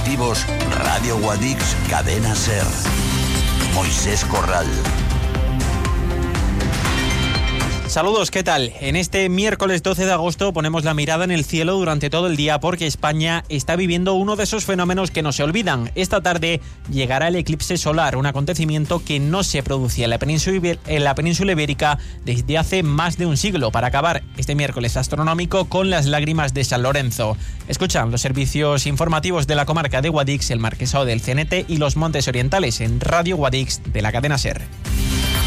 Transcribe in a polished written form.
informativos, Radio Guadix, Cadena SER. Moisés Corral. Saludos, ¿qué tal? En este miércoles 12 de agosto ponemos la mirada en el cielo durante todo el día porque España está viviendo uno de esos fenómenos que no se olvidan. Esta tarde llegará el eclipse solar, un acontecimiento que no se producía en la península ibérica desde hace más de un siglo, para acabar este miércoles astronómico con las lágrimas de San Lorenzo. Escuchan los servicios informativos de la comarca de Guadix, el Marquesado del Cenete y los Montes Orientales en Radio Guadix de la cadena SER.